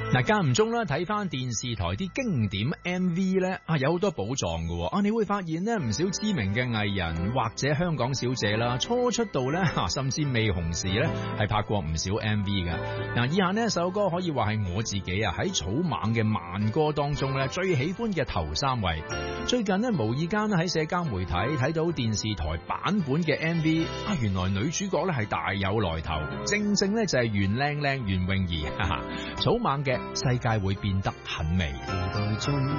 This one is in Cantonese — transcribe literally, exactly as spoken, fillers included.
嗱，間唔中咧睇翻電視台啲經典 M V 咧，啊有好多寶藏㗎喎，啊你會發現咧唔少知名嘅藝人或者香港小姐啦，初出道咧，甚至未紅時咧，係拍過唔少 M V 㗎。嗱，以下呢一首歌可以話係我自己啊喺草蜢嘅慢歌當中咧最喜歡嘅頭三位。最近呢，無意間喺社交媒體睇到電視台版本嘅 M V， 啊原來女主角咧係大有來頭，正正咧就係袁靚靚袁詠儀，哈哈，草蜢嘅世界會變得很美。 時代中